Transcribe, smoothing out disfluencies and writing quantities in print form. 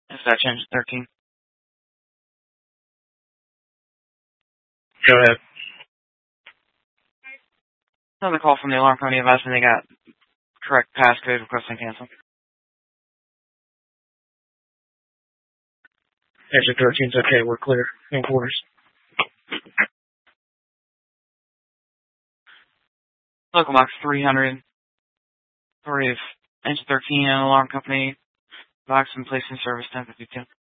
Is that change 13? Go ahead. Another call from the alarm company advising they got correct passcode requesting cancel. Exit 13's okay, we're clear. In quarters. Local box 300. Authority of engine 13 and alarm company. Box in place in service 1052.